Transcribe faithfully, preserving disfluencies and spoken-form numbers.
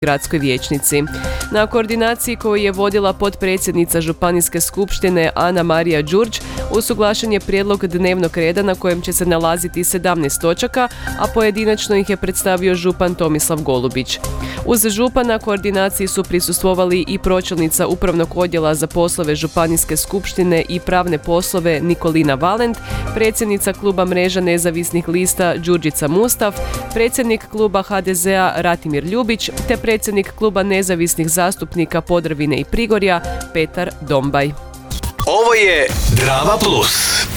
gradskoj vijećnici. Na koordinaciji koju je vodila potpredsjednica Županijske skupštine Ana Marija Đurđ usuglašen je prijedlog dnevnog reda na kojem će se nalaziti sedamnaest točaka, a pojedinačno ih je predstavio župan Tomislav Golubić. Uz župana koordinaciji su prisustvovali i pročelnica Upravnog odjela za poslove Županijske skupštine i pravne poslove Nikolina Valent, predsjednica kluba Mreža nezavisnih lista Đurđica Mustaf, predsjednik kluba ha de zea Ratimir Ljubić te predsjednik kluba nezavisnih zastupnika Podravine i Prigorja Petar Dombaj. Ovo je Drama Plus.